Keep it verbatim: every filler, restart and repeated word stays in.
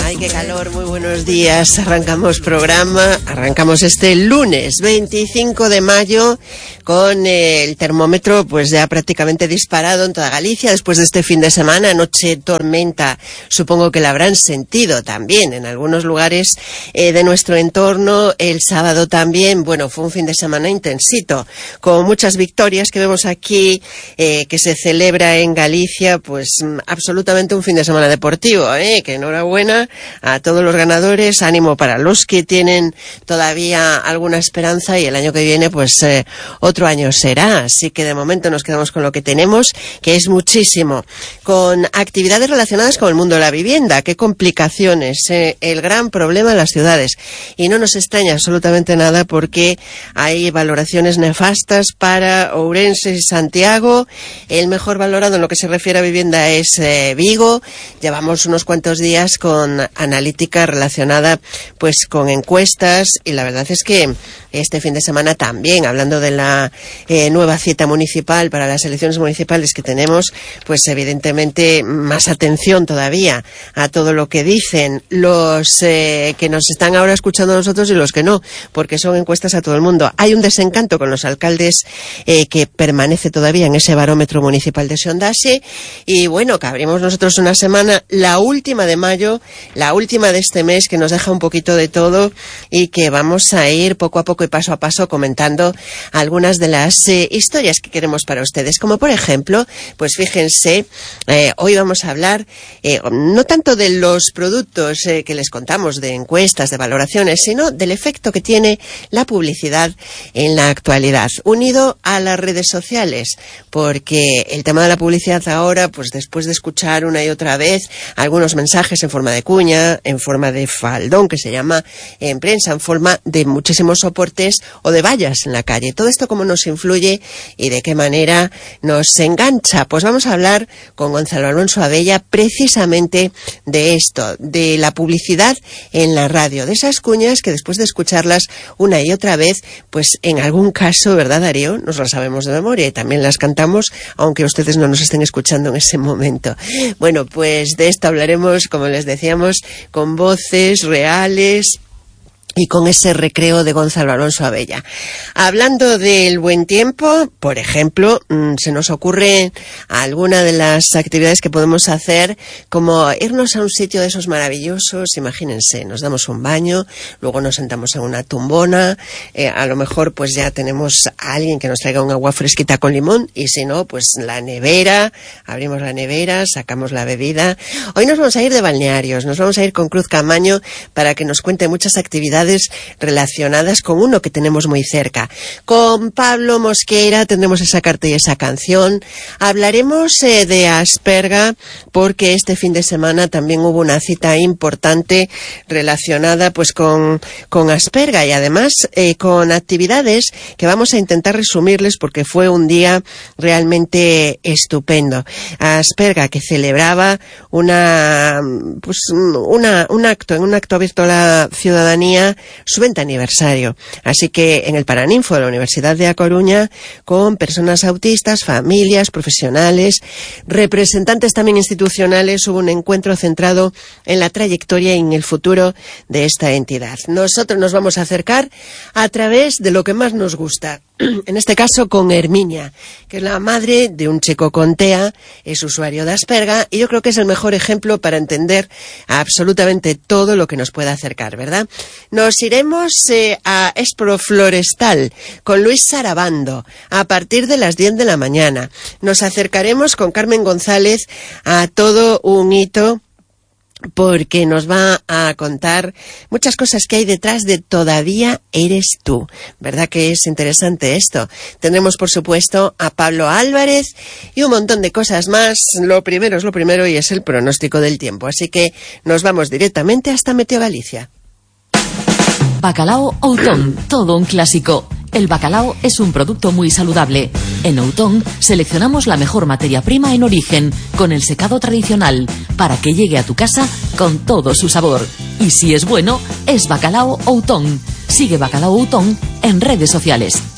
Ay, qué calor, muy buenos días. Arrancamos programa, arrancamos este lunes veinticinco de mayo con eh, el termómetro pues ya prácticamente disparado en toda Galicia después de este fin de semana. Anoche tormenta, supongo que la habrán sentido también en algunos lugares eh, de nuestro entorno. El sábado también, bueno, fue un fin de semana intensito, con muchas victorias que vemos aquí, eh, que se celebra en Galicia, pues absolutamente un fin de semana deportivo, eh, que enhorabuena a todos los ganadores, ánimo para los que tienen todavía alguna esperanza, y el año que viene pues eh, otro año será, así que de momento nos quedamos con lo que tenemos, que es muchísimo, con actividades relacionadas con el mundo de la vivienda. Qué complicaciones, eh, el gran problema en las ciudades, y no nos extraña absolutamente nada porque hay valoraciones nefastas para Ourense y Santiago. El mejor valorado en lo que se refiere a vivienda es eh, Vigo. Llevamos unos cuantos días con analítica relacionada pues con encuestas, y la verdad es que este fin de semana también, hablando de la eh, nueva cita municipal para las elecciones municipales que tenemos, pues evidentemente más atención todavía a todo lo que dicen los eh, que nos están ahora escuchando a nosotros y los que no, porque son encuestas a todo el mundo. Hay un desencanto con los alcaldes eh, que permanece todavía en ese barómetro municipal de Sondase, y bueno, que abrimos nosotros una semana, la última de mayo, la última de este mes, que nos deja un poquito de todo, y que vamos a ir poco a poco y paso a paso comentando algunas de las eh, historias que queremos para ustedes, como por ejemplo, pues fíjense, eh, hoy vamos a hablar eh, no tanto de los productos eh, que les contamos, de encuestas, de valoraciones, sino del efecto que tiene la publicidad en la actualidad, unido a las redes sociales, porque el tema de la publicidad ahora, pues después de escuchar una y otra vez algunos mensajes en forma de cuña, en forma de faldón, que se llama en prensa, en forma de muchísimos soportes o de vallas en la calle. Todo esto cómo nos influye y de qué manera nos engancha. Pues vamos a hablar con Gonzalo Alonso Abella precisamente de esto, de la publicidad en la radio, de esas cuñas que después de escucharlas una y otra vez, pues en algún caso, ¿verdad, Darío?, nos las sabemos de memoria y también las cantamos, aunque ustedes no nos estén escuchando en ese momento. Bueno, pues de esto hablaremos, como les decíamos, con voces reales y con ese recreo de Gonzalo Alonso Abella. Hablando del buen tiempo, por ejemplo, se nos ocurre alguna de las actividades que podemos hacer, como irnos a un sitio de esos maravillosos. Imagínense, nos damos un baño, luego nos sentamos en una tumbona, eh, a lo mejor pues ya tenemos a alguien que nos traiga un agua fresquita con limón, y si no, pues la nevera, abrimos la nevera, sacamos la bebida. Hoy nos vamos a ir de balnearios, nos vamos a ir con Cruz Camaño para que nos cuente muchas actividades relacionadas con uno que tenemos muy cerca. Con Pablo Mosqueira tendremos esa carta y esa canción. Hablaremos eh, de Asperga, porque este fin de semana también hubo una cita importante relacionada pues con, con Asperga, y además eh, con actividades que vamos a intentar resumirles porque fue un día realmente estupendo. Asperga, que celebraba una pues una, un acto, en un acto abierto a la ciudadanía, su veinte aniversario. Así que en el Paraninfo de la Universidad de A Coruña, con personas autistas, familias, profesionales, representantes también institucionales, hubo un encuentro centrado en la trayectoria y en el futuro de esta entidad. Nosotros nos vamos a acercar a través de lo que más nos gusta, en este caso con Herminia, que es la madre de un chico con T E A, es usuario de Asperga, y yo creo que es el mejor ejemplo para entender absolutamente todo lo que nos pueda acercar, ¿verdad? Nos iremos eh, a Espro Florestal con Luis Sarabando a partir de las diez de la mañana. Nos acercaremos con Carmen González a todo un hito, porque nos va a contar muchas cosas que hay detrás de Todavía eres tú. ¿Verdad que es interesante esto? Tendremos, por supuesto, a Pablo Álvarez y un montón de cosas más. Lo primero es lo primero, y es el pronóstico del tiempo. Así que nos vamos directamente hasta Meteo Galicia. Bacalao Outón, todo un clásico. El bacalao es un producto muy saludable. En Outón seleccionamos la mejor materia prima en origen, con el secado tradicional, para que llegue a tu casa con todo su sabor. Y si es bueno, es Bacalao Outón. Sigue Bacalao Outón en redes sociales.